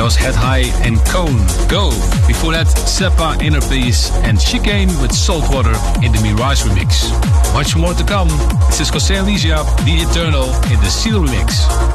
That was Head High and Cone, Go. Before that, Seppa, Inner Peace, and Chicane with Saltwater in the Mirage remix. Much more to come. This is Jose Alicia, The Eternal in the Seal remix.